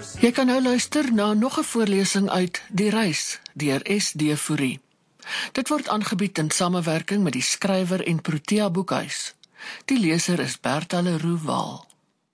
Jy kan nou luister na nog 'n voorlesing uit Die Reis deur S.D. Fourie. Dit word aangebied in samewerking met die skrywer en Protea Boekhuis. Die leser is Bertha Leroux Waal.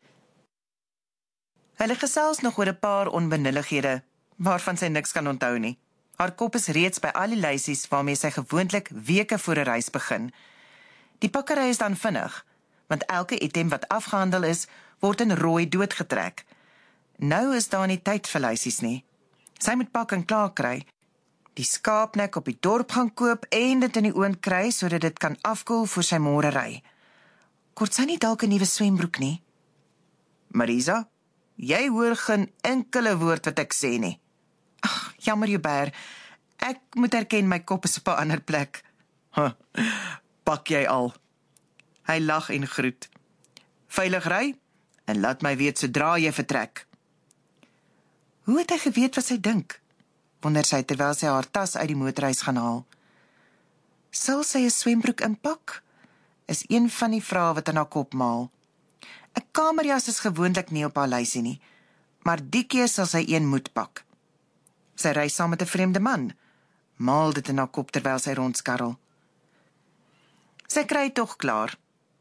Hulle gesels nog oor 'n paar onbenullighede, waarvan sy niks kan onthou nie. Haar kop is reeds by al die lysies waarmee sy gewoonlik weke voor 'n reis begin. Die pakkery is dan vinnig, want elke item wat afgehandel is, word in rooi doodgetrek. Nou is daar nie tyd vir lysies nie. Sy moet pak en klaar kry, die skaapnek op die dorp gaan koop en dit in die oond kry, sodat dit kan afkoel voor sy môre ry. Kort sy nie dalk 'n nuwe swembroek nie? Marisa, jy hoor geen enkele woord wat ek sê nie. Ag, jammer Joubert, ek moet erken my kop is op 'n ander plek. Pak jy al? Hy lag en groet. Veilig ry en laat my weet sodra jy vertrek. Hoe het hy geweet wat sy dink? Wonder sy terwyl sy haar tas uit die motorhuis gaan haal. Sal sy 'n swembroek inpak? Is een van die vrae wat in haar kop maal. 'n Kamerjas is gewoonlik nie op haar lysie nie, maar die keer sal sy een moet pak. Sy ry saam met 'n vreemde man, maal dit in haar kop terwyl sy rondskarrel. Sy kry tog klaar.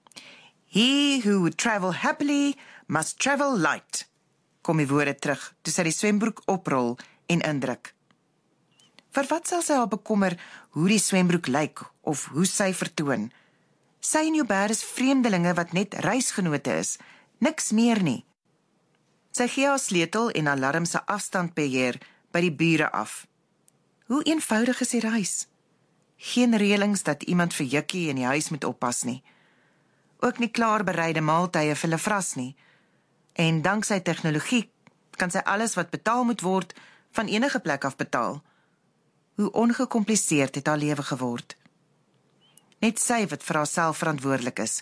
He who would travel happily must travel light, kom die woorde terug, toe sy die swembroek oprol en indruk. Vir wat sal sy haar bekommer hoe die swembroek lyk of hoe sy vertoon? Sy en Joubert is vreemdelinge wat net reisgenote is, niks meer nie. Sy gee haar sleutel en alarm se afstandbeheer by die bure af. Hoe eenvoudig is die reis? Geen reëlings dat iemand vir Jikkie in die huis moet oppas nie. Ook nie klaarbereide maaltye vir hulle vras nie. En danksy tegnologie kan sy alles wat betaal moet word van enige plek af betaal. Hoe ongekompliseerd het haar lewe geword. Net sy wat vir haarself verantwoordelik is.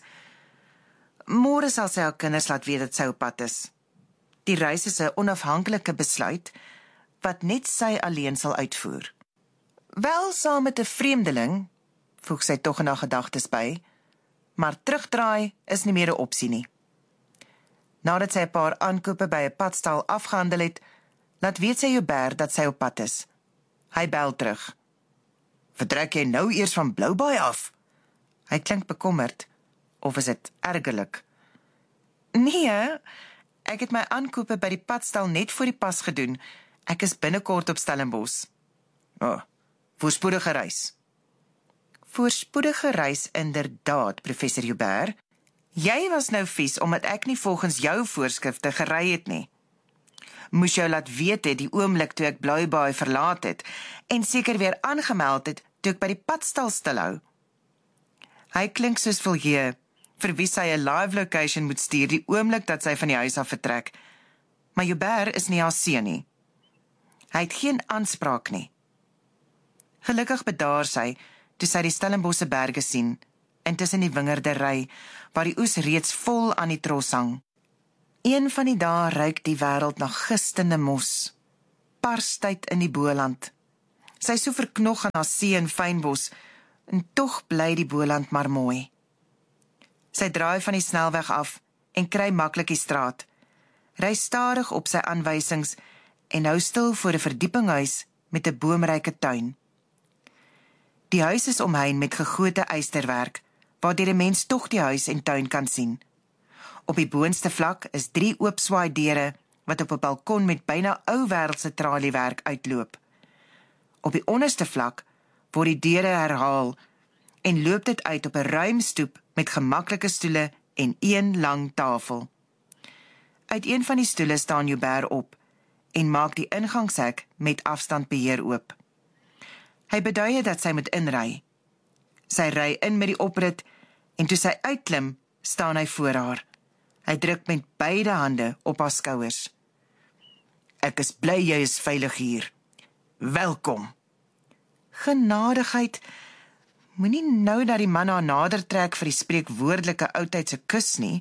Môre sal sy haar kinders laat weet dat sy op pad is. Die reis is 'n onafhanklike besluit wat net sy alleen sal uitvoer. Wel saam met 'n vreemdeling, voeg sy tog in haar gedagtes by, maar terugdraai is nie meer 'n opsie nie. Nadat sy 'n paar aankope by 'n padstal afgehandel het, laat weet sy Joubert dat sy op pad is. Hy bel terug. Vertrek jy nou eers van Bloubaai af? Hy klink bekommerd, of is dit ergerlik? Nee, ek het my aankope by die padstal net voor die pas gedoen. Ek is binnekort op Stellenbosch. Voorspoedige reis. Voorspoedige reis inderdaad, professor Joubert. Jy was nou vies, omdat ek nie volgens jou voorskrifte gery het nie. Moes jou laat weet het die oomblik toe ek Bloubaai verlaat het, en seker weer aangemeld het, toe ek by die padstal stilhou. Hy klink soos Villiers, vir wie sy 'n live location moet stuur die oomblik dat sy van die huis af vertrek. Maar Joubert is nie haar seun nie. Hy het geen aanspraak nie. Gelukkig bedaar sy, toe sy die Stellenbosse berge sien, intussen die wingerdery, waar die oes reeds vol aan die tros hang. Een van die dae ruik die wêreld na gistende mos. Parstyd in die Boland. Sy is so verknog aan haar see en fynbos, en tog bly die Boland maar mooi. Sy draai van die snelweg af en kry maklik die straat. Ry stadig op sy aanwysings en hou stil voor 'n verdiepinghuis met 'n boomryke tuin. Die huis is omheind met gegote ysterwerk, waardeur 'n mens tog die huis en tuin kan sien. Op die boonste vlak is 3 oopswaai deure wat op 'n balkon met byna ou wêreldse traliewerk uitloop. Op die onderste vlak word die deure herhaal en loop dit uit op 'n ruim stoep met gemaklike stoele en een lang tafel. Uit een van die stoele staan Joubert op en maak die ingangshek met afstandbeheer oop. Hy bedui dat sy moet inry. Sy ry in met die oprit en toe sy uitklim, staan hy voor haar. Hy druk met beide hande op haar skouers. Ek is bly jy is veilig hier. Welkom. Genadigheid, moenie nou dat die man haar nader trek vir die spreekwoordelike oudheidse kus nie.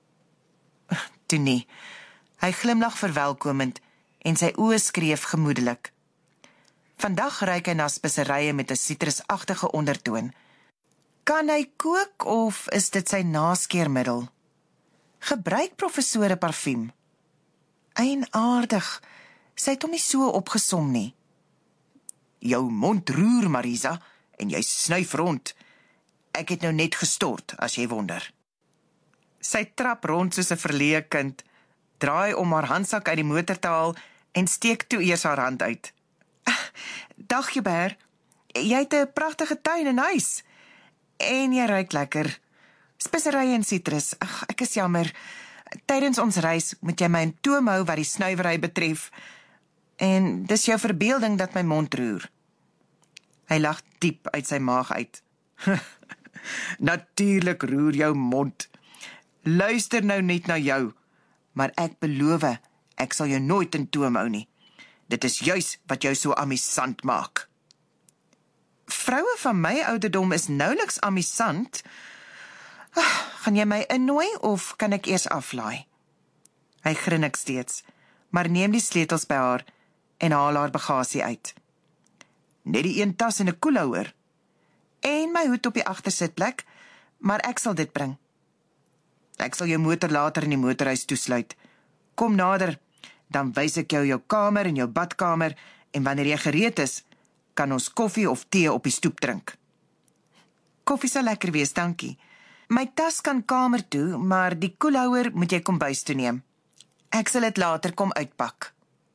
Toe nie. Hy glimlag verwelkomend en sy oë skreef gemoedelik. Vandag ruik hy na speserye met 'n sitrusagtige ondertoon. Kan hy kook of is dit sy naskeermiddel? Gebruik professore parfuum? Hy eienaardig. Sy het hom nie so opgesom nie. Jou mond roer, Marisa, en jy snuif rond. Ek het nou net gestort, as jy wonder. Sy trap rond soos 'n verleë kind, draai om haar handsak uit die motor te haal en steek toe eers haar hand uit. Dag Joubert, jy het 'n pragtige tuin en huis. En jy ruik lekker. Speserye en sitrus. Ag, ek is jammer. Tydens ons reis moet jy my in toom hou wat die snuiwery betref. En dis jou verbeelding dat my mond roer. Hy lag diep uit sy maag uit. Natuurlik roer jou mond. Luister nou net na jou, maar ek beloof, ek sal jou nooit in toom hou nie. Dit is juis wat jou so amusant maak. Vroue van my ouderdom is nouliks amusant. Gaan jy my innooi of kan ek eers aflaai? Hy grinnik steeds, maar neem die sleutels by haar en haal haar bagasie uit. Net die een tas en 'n koelhouer. En my hoed op die agtersitplek, maar ek sal dit bring. Ek sal jou motor later in die motorhuis toesluit. Kom nader, dan wys ek jou kamer en jou badkamer, en wanneer jy gereed is, kan ons koffie of tee op die stoep drink. Koffie sal lekker wees, dankie. My tas kan kamer toe, maar die koelhouer moet jy kombuis toe neem. Ek sal dit later kom uitpak.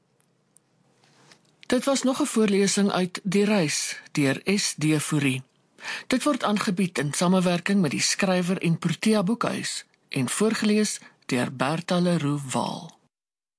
Dit was nog 'n voorlesing uit Die Reis deur S.D. Fourie. Dit word aangebied in samewerking met die Skrywer en Protea Boekhuis en voorgeles deur Bertha Leroux Waal.